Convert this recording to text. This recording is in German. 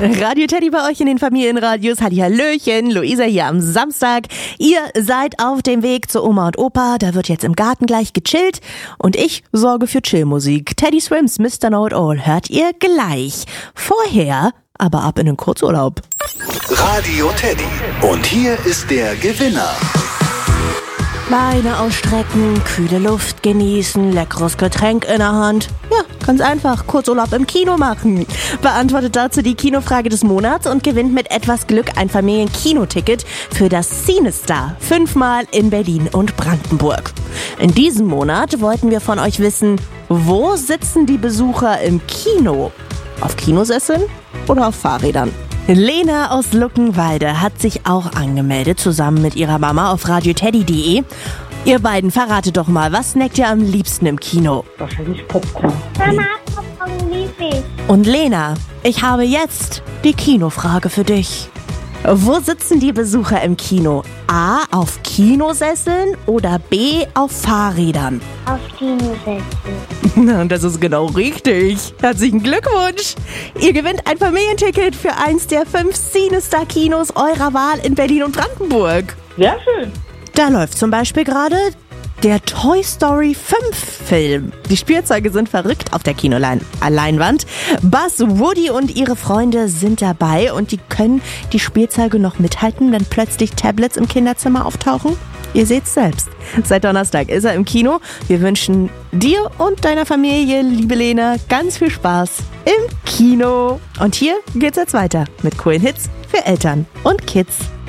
Radio Teddy bei euch in den Familienradios. Hallihallöchen, Luisa hier am Samstag. Ihr seid auf dem Weg zu Oma und Opa. Da wird jetzt im Garten gleich gechillt. Und ich sorge für Chillmusik. Teddy Swims, Mr. Know It All hört ihr gleich. Vorher aber ab in den Kurzurlaub. Radio Teddy. Und hier ist der Gewinner. Beine ausstrecken, kühle Luft genießen, leckeres Getränk in der Hand. Ja, ganz einfach, Kurzurlaub im Kino machen. Beantwortet dazu die Kinofrage des Monats und gewinnt mit etwas Glück ein Familienkinoticket für das CineStar. 5-mal in Berlin und Brandenburg. In diesem Monat wollten wir von euch wissen, wo sitzen die Besucher im Kino? Auf Kinosesseln oder auf Fahrrädern? Lena aus Luckenwalde hat sich auch angemeldet, zusammen mit ihrer Mama auf radioteddy.de. Ihr beiden, verratet doch mal, was snackt ihr am liebsten im Kino? Wahrscheinlich Popcorn. Mama, Popcorn lieb ich. Und Lena, ich habe jetzt die Kinofrage für dich. Wo sitzen die Besucher im Kino? A, auf Kinosesseln oder B, auf Fahrrädern? Auf Kinosessel. Na, das ist genau richtig. Herzlichen Glückwunsch. Ihr gewinnt ein Familienticket für eins der 5 CineStar-Kinos eurer Wahl in Berlin und Brandenburg. Sehr schön. Da läuft zum Beispiel gerade der Toy Story 5 Film. Die Spielzeuge sind verrückt auf der Kinoleinwand. Buzz, Woody und ihre Freunde sind dabei und die können die Spielzeuge noch mithalten, wenn plötzlich Tablets im Kinderzimmer auftauchen. Ihr seht's selbst. Seit Donnerstag ist er im Kino. Wir wünschen dir und deiner Familie, liebe Lena, ganz viel Spaß im Kino. Und hier geht's jetzt weiter mit coolen Hits für Eltern und Kids.